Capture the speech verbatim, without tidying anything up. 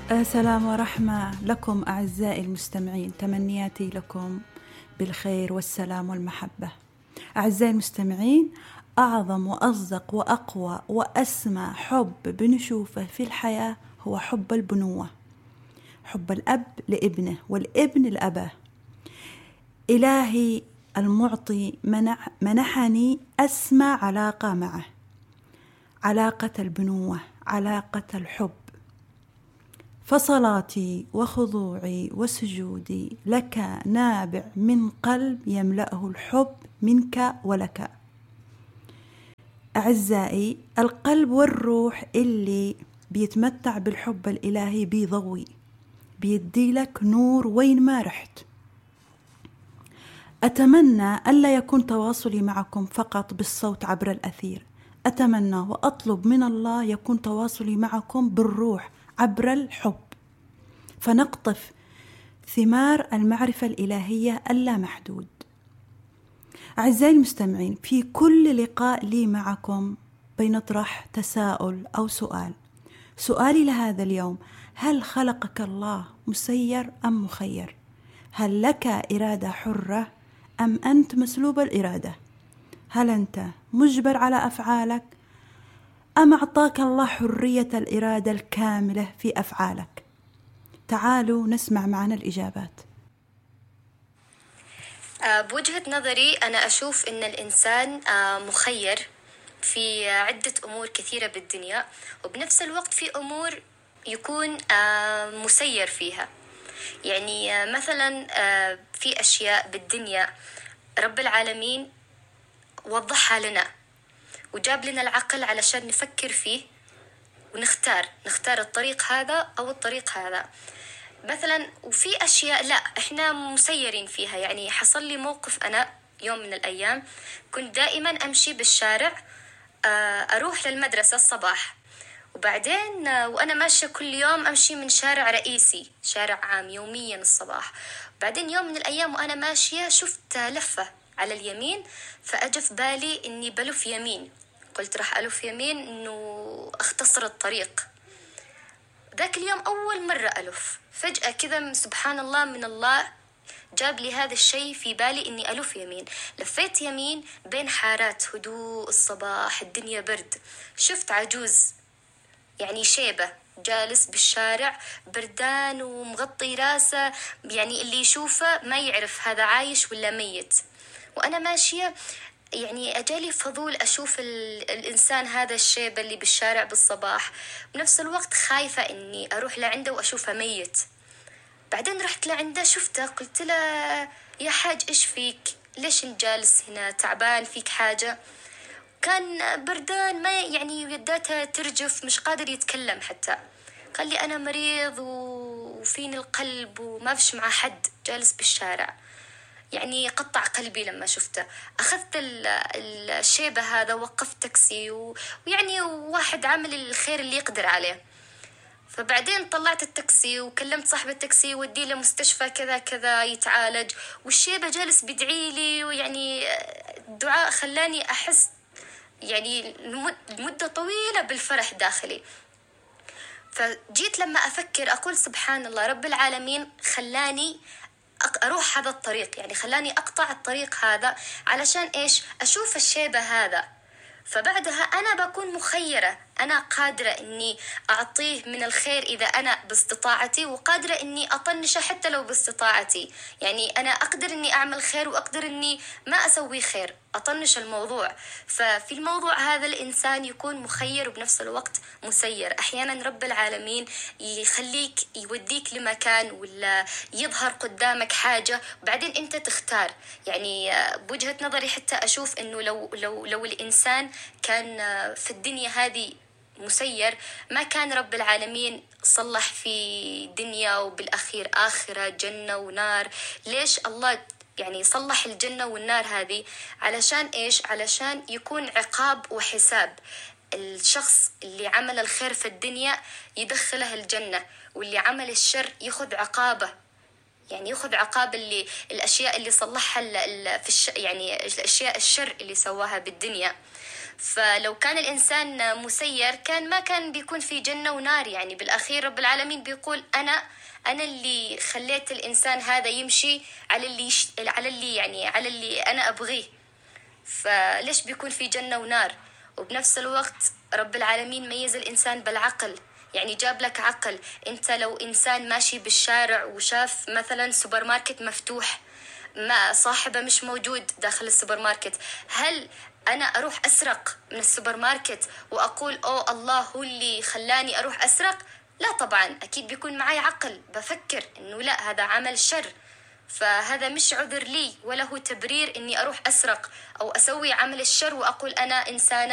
سلام ورحمة لكم أعزائي المستمعين، تمنياتي لكم بالخير والسلام والمحبة. أعزائي المستمعين، أعظم وأصدق وأقوى وأسمى حب بنشوفه في الحياة هو حب البنوة، حب الأب لابنه والابن لأباه. إلهي المعطي منح منحني أسمى علاقة معه، علاقة البنوة، علاقة الحب. فصلاتي وخضوعي وسجودي لك نابع من قلب يملأه الحب منك ولك. أعزائي، القلب والروح اللي بيتمتع بالحب الإلهي بيضوي، بيدي لك نور وين ما رحت. أتمنى ألا يكون تواصلي معكم فقط بالصوت عبر الأثير، أتمنى وأطلب من الله يكون تواصلي معكم بالروح عبر الحب، فنقطف ثمار المعرفة الإلهية اللامحدود. أعزائي المستمعين، في كل لقاء لي معكم بنطرح تساؤل أو سؤال. سؤالي لهذا اليوم: هل خلقك الله مسير أم مخير؟ هل لك إرادة حرة أم أنت مسلوب الإرادة؟ هل أنت مجبر على أفعالك أم أعطاك الله حرية الإرادة الكاملة في أفعالك؟ تعالوا نسمع معنا الإجابات. بوجهة نظري أنا أشوف إن الإنسان مخير في عدة أمور كثيرة بالدنيا، وبنفس الوقت في أمور يكون مسير فيها. يعني مثلا في أشياء بالدنيا رب العالمين وضحها لنا وجاب لنا العقل علشان نفكر فيه ونختار نختار الطريق هذا أو الطريق هذا مثلا. وفي أشياء لا إحنا مسيرين فيها. يعني حصل لي موقف، أنا يوم من الأيام كنت دائما أمشي بالشارع، أروح للمدرسة الصباح، وبعدين وأنا ماشية كل يوم أمشي من شارع رئيسي، شارع عام، يوميا الصباح. بعدين يوم من الأيام وأنا ماشية شفت لفة على اليمين، فأجى في بالي إني بلف يمين. قلت راح ألف يمين إنه أختصر الطريق. ذاك اليوم أول مرة ألف، فجأة كذا سبحان الله من الله جاب لي هذا الشيء في بالي إني ألف يمين. لفيت يمين بين حارات، هدوء الصباح، الدنيا برد. شفت عجوز يعني شيبة جالس بالشارع بردان ومغطي راسه، يعني اللي يشوفه ما يعرف هذا عايش ولا ميت. وأنا ماشية يعني أجالي فضول أشوف الإنسان هذا الشيب اللي بالشارع بالصباح، بنفس الوقت خايفة إني أروح لعنده وأشوفه ميت. بعدين رحت لعنده شفته، قلت له يا حاج إيش فيك؟ ليش انت جالس هنا؟ تعبان؟ فيك حاجة؟ كان بردان، ما يعني يداته ترجف، مش قادر يتكلم حتى. قال لي أنا مريض وفيني القلب وما فيش مع حد، جالس بالشارع. يعني قطع قلبي لما شفته. أخذت الشيبة هذا، وقفت تاكسي و... ويعني واحد عمل الخير اللي يقدر عليه. فبعدين طلعت التاكسي وكلمت صاحب التاكسي ودي له مستشفى كذا كذا يتعالج، والشيبة جالس بدعي لي، ويعني الدعاء خلاني أحس يعني لمدة طويلة بالفرح داخلي. فجيت لما أفكر أقول سبحان الله، رب العالمين خلاني أروح هذا الطريق، يعني خلاني أقطع الطريق هذا علشان إيش؟ أشوف الشيبة هذا. فبعدها أنا بكون مخيرة، أنا قادرة إني أعطيه من الخير إذا أنا باستطاعتي، وقادرة إني أطنشه حتى لو باستطاعتي. يعني أنا أقدر إني أعمل خير وأقدر إني ما أسوي خير، أطنش الموضوع. ففي الموضوع هذا الإنسان يكون مخير وبنفس الوقت مسير. أحيانا رب العالمين يخليك يوديك لمكان ولا يظهر قدامك حاجة وبعدين أنت تختار. يعني بوجهة نظري حتى أشوف إنه لو لو لو الإنسان كان في الدنيا هذه مسير، ما كان رب العالمين صلح في دنيا وبالأخير آخرة جنة ونار. ليش الله يعني صلح الجنة والنار هذه؟ علشان إيش؟ علشان يكون عقاب وحساب. الشخص اللي عمل الخير في الدنيا يدخله الجنة، واللي عمل الشر يأخذ عقابه، يعني يأخذ عقاب اللي الأشياء اللي صلحها في الش... يعني الأشياء الشر اللي سواها بالدنيا. فلو كان الإنسان مسير كان ما كان بيكون في جنة ونار. يعني بالأخير رب العالمين بيقول أنا أنا اللي خليت الإنسان هذا يمشي على اللي يش... على اللي يعني على اللي أنا أبغيه، فليش بيكون في جنة ونار؟ وبنفس الوقت رب العالمين ميز الإنسان بالعقل، يعني جاب لك عقل. أنت لو إنسان ماشي بالشارع وشاف مثلا سوبر ماركت مفتوح ما صاحبه مش موجود داخل السوبر ماركت، هل أنا أروح أسرق من السوبر ماركت وأقول أوه الله هو اللي خلاني أروح أسرق؟ لا طبعا، أكيد بيكون معي عقل بفكر إنه لا، هذا عمل شر، فهذا مش عذر لي ولا هو تبرير إني أروح أسرق أو أسوي عمل الشر وأقول أنا إنسانة